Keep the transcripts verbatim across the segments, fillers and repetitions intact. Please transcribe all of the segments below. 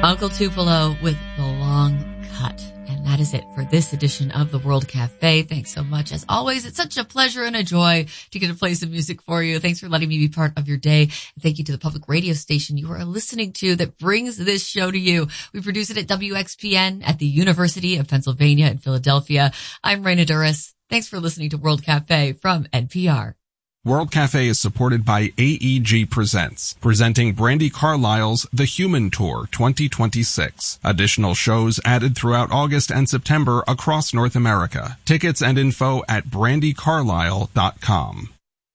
Uncle Tupelo with The Long Cut. And that is it for this edition of the World Cafe. Thanks so much. As always, it's such a pleasure and a joy to get to play some music for you. Thanks for letting me be part of your day. And thank you to the public radio station you are listening to that brings this show to you. We produce it at W X P N at the University of Pennsylvania in Philadelphia. I'm Raina Duras. Thanks for listening to World Cafe from N P R. World Cafe is supported by A E G Presents, presenting Brandi Carlile's The Human Tour twenty twenty-six. Additional shows added throughout August and September across North America. Tickets and info at brandi carlile dot com.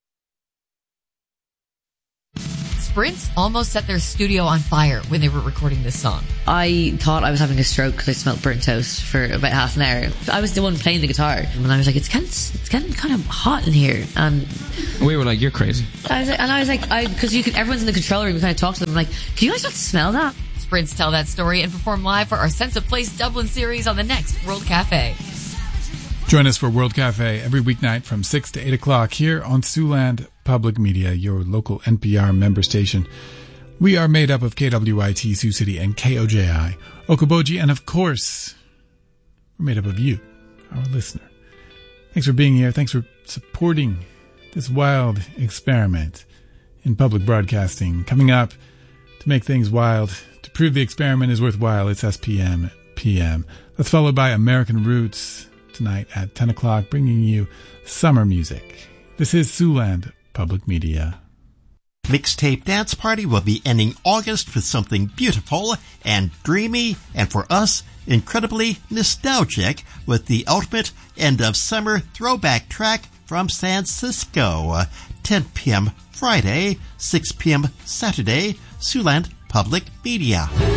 Sprint almost set their studio on fire when they were recording this song. I thought I was having a stroke because I smelled burnt toast for about half an hour. I was the one playing the guitar, and I was like, "It's getting, it's getting kind of hot in here." And we were like, "You're crazy." I was like, and I was like, "I," because you could, everyone's in the control room. We kind of talked to them, I'm like, "Can you guys not smell that?" Sprints tell that story and perform live for our Sense of Place Dublin series on the next World Cafe. Join us for World Cafe every weeknight from six to eight o'clock here on Siouxland Public Media, your local N P R member station. We are made up of K W I T Sioux City and K O J I Okoboji, and of course, we're made up of you, our listener. Thanks for being here. Thanks for supporting this wild experiment in public broadcasting. Coming up to make things wild, to prove the experiment is worthwhile, it's S P M P M. That's followed by American Roots tonight at ten o'clock, bringing you summer music. This is Siouxland Public Media. Mixtape Dance Party will be ending August with something beautiful and dreamy, and for us, incredibly nostalgic, with the ultimate end-of-summer throwback track from San Cisco. ten p.m. Friday, six p.m. Saturday, Siouxland Public Media.